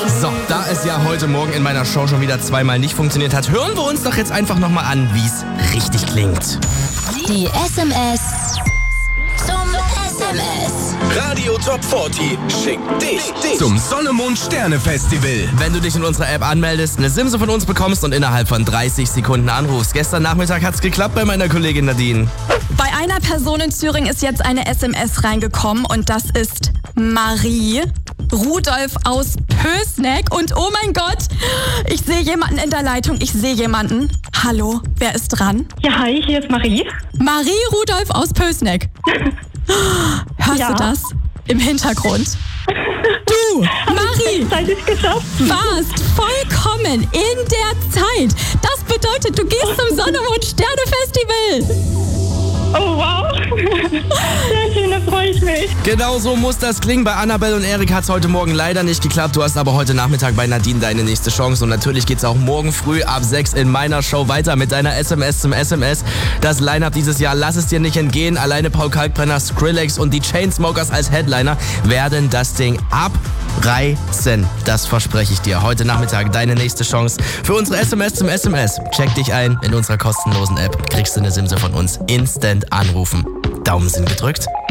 So, da es ja heute Morgen in meiner Show schon wieder zweimal nicht funktioniert hat, hören wir uns doch jetzt einfach nochmal an, wie es richtig klingt. Die SMS zum SMS. Radio Top 40 schickt dich zum Sonne-Mond-Sterne-Festival. Wenn du dich in unserer App anmeldest, eine Simse von uns bekommst und innerhalb von 30 Sekunden anrufst. Gestern Nachmittag hat's geklappt bei meiner Kollegin Nadine. Bei einer Person in Thüringen ist jetzt eine SMS reingekommen und das ist Marie Rudolf aus Pößneck. Und oh mein Gott, ich sehe jemanden in der Leitung. Hallo, wer ist dran? Ja, hi, hier ist Marie. Marie Rudolf aus Pößneck. Hörst du das im Hintergrund? Du, Marie, warst vollkommen in der Zeit. Das bedeutet, du gehst zum Sonne-Mond-Sterne-Festival. Oh, wow. Sehr schön, da freue ich mich. Genau so muss das klingen. Bei Annabelle und Erik hat es heute Morgen leider nicht geklappt. Du hast aber heute Nachmittag bei Nadine deine nächste Chance. Und natürlich geht es auch morgen früh ab 6 in meiner Show weiter mit deiner SMS zum SMS. Das Line-Up dieses Jahr, lass es dir nicht entgehen. Alleine Paul Kalkbrenner, Skrillex und die Chainsmokers als Headliner werden das Ding abreißen. Das verspreche ich dir. Heute Nachmittag deine nächste Chance für unsere SMS zum SMS. Check dich ein in unserer kostenlosen App. Kriegst du eine Simse von uns instant anrufen. Daumen sind gedrückt.